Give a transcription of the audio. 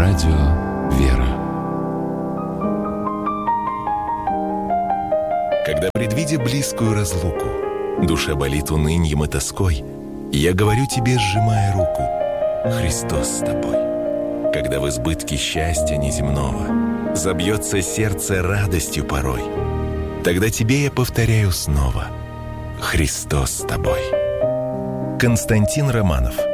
Радио «Вера». Когда, предвидя близкую разлуку, душа болит уныньем и тоской, я говорю тебе, сжимая руку: Христос с тобой. Когда в избытке счастья неземного забьется сердце радостью порой, тогда тебе я повторяю снова: Христос с тобой. Константин Романов.